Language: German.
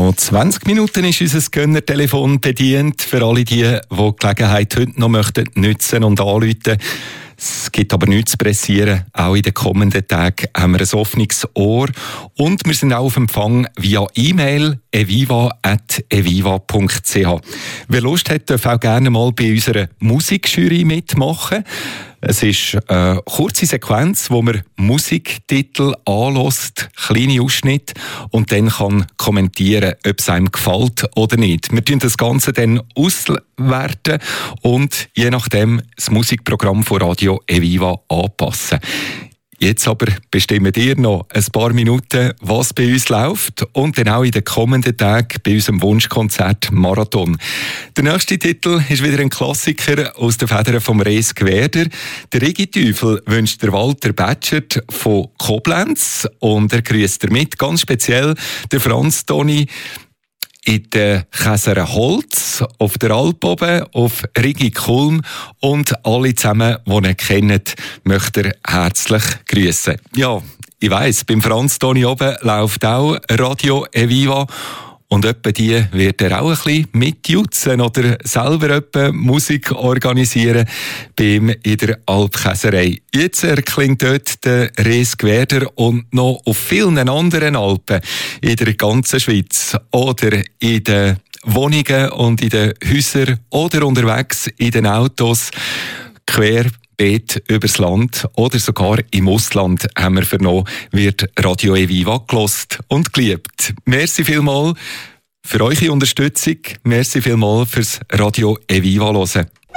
Noch 20 Minuten ist unser Gönner-Telefon bedient. Für alle die Gelegenheit heute noch möchten nutzen und anrufen. Es gibt aber nichts zu pressieren. Auch in den kommenden Tagen haben wir ein offenes Ohr. Und wir sind auch auf Empfang via E-Mail eviva@eviva.ch. Wer Lust hat, darf auch gerne mal bei unserer Musikjury mitmachen. Es ist eine kurze Sequenz, wo man Musiktitel anhört, kleine Ausschnitte und dann kann kommentieren, ob es einem gefällt oder nicht. Wir tun das Ganze dann auswerten und je nachdem das Musikprogramm von Radio Eviva anpassen. Jetzt aber bestimmen ihr noch ein paar Minuten, was bei uns läuft und dann auch in den kommenden Tagen bei unserem Wunschkonzert Marathon. Der nächste Titel ist wieder ein Klassiker aus den Federn von Res Gwerder. Der Reggae-Teufel wünscht der Walter Batschert von Koblenz und er grüßt damit ganz speziell der Franz Toni in der Käserer Holz, auf der Alp oben, auf Rigi Kulm und alle zusammen, die ihn kennen, möchte er herzlich grüßen. Ja, ich weiss, beim Franz Toni oben läuft auch Radio Eviva und etwa die wird er auch ein bisschen mitjutzen oder selber etwa Musik organisieren beim in der Alpkäserei. Jetzt erklingt dort der Res Gwerder und noch auf vielen anderen Alpen in der ganzen Schweiz oder in den Wohnungen und in den Häusern oder unterwegs in den Autos querbeet übers Land oder sogar im Ausland haben wir vernommen, wird Radio Eviva gelost und geliebt. Merci vielmals für eure Unterstützung. Merci vielmals fürs Radio Eviva hören.